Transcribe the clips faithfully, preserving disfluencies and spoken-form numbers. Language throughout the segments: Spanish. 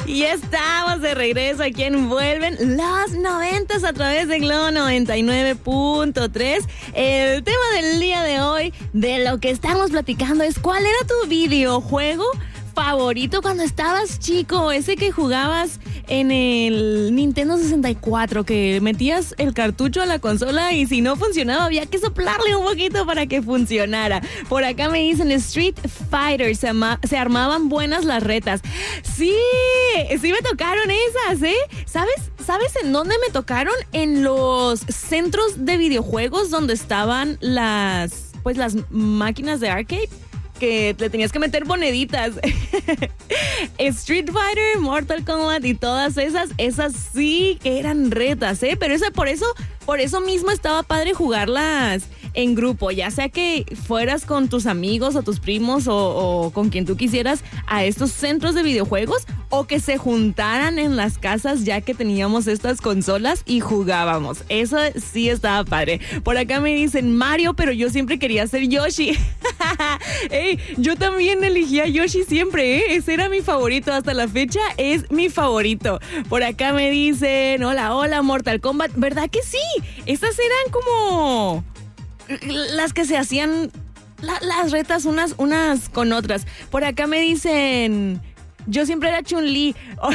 Y estamos de regreso aquí en Vuelven los noventas a través de Globo noventa y nueve punto tres. El tema del día de hoy, de lo que estamos platicando, es ¿cuál era tu videojuego favorito cuando estabas chico? Ese que jugabas en el Nintendo sesenta y cuatro, que metías el cartucho a la consola y si no funcionaba había que soplarle un poquito para que funcionara. Por acá me dicen Street Fighter, se, ama- se armaban buenas las retas. Sí, sí me tocaron esas, ¿eh? ¿Sabes? ¿Sabes en dónde me tocaron? En los centros de videojuegos donde estaban las, pues las máquinas de arcade, que le tenías que meter moneditas. Street Fighter, Mortal Kombat y todas esas, esas sí que eran retas, ¿eh? Pero eso, por eso, por eso mismo estaba padre jugarlas en grupo, ya sea que fueras con tus amigos o tus primos o, o con quien tú quisieras a estos centros de videojuegos, o que se juntaran en las casas ya que teníamos estas consolas y jugábamos. Eso sí estaba padre. Por acá me dicen Mario, pero yo siempre quería ser Yoshi. Hey, yo también elegía Yoshi siempre, ¿eh? Ese era mi favorito, hasta la fecha es mi favorito. Por acá me dicen, hola, hola, Mortal Kombat. ¿Verdad que sí? Estas eran como las que se hacían la, las retas unas, unas con otras. Por acá me dicen, yo siempre era Chun-Li.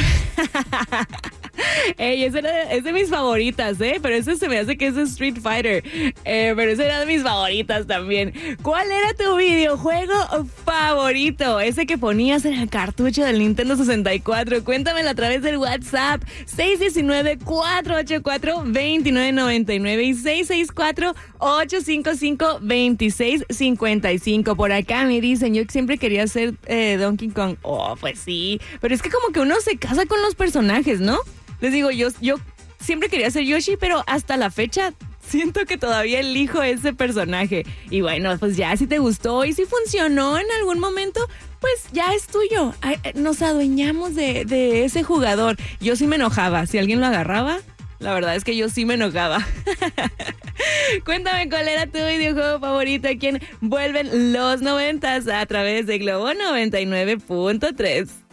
Ey, ese era, es de mis favoritas, ¿eh? Pero ese se me hace que es Street Fighter. Eh, pero ese era de mis favoritas también. ¿Cuál era tu videojuego favorito? Ese que ponías en el cartucho del Nintendo sesenta y cuatro. Cuéntamelo a través del WhatsApp seis uno nueve, cuatro ocho cuatro, dos nueve nueve nueve y seis seis cuatro, ocho cinco cinco, dos seis cinco cinco. Por acá me dicen, yo siempre quería ser eh, Donkey Kong. Oh, pues sí. Pero es que como que uno se casa con los personajes, ¿no? Les digo, yo, yo siempre quería ser Yoshi, pero hasta la fecha siento que todavía elijo ese personaje. Y bueno, pues ya si te gustó y si funcionó en algún momento, pues ya es tuyo. Ay, nos adueñamos de, de ese jugador. Yo sí me enojaba. Si alguien lo agarraba, la verdad es que yo sí me enojaba. Cuéntame cuál era tu videojuego favorito. ¿A quién vuelven los noventas a través de Globo noventa y nueve punto tres?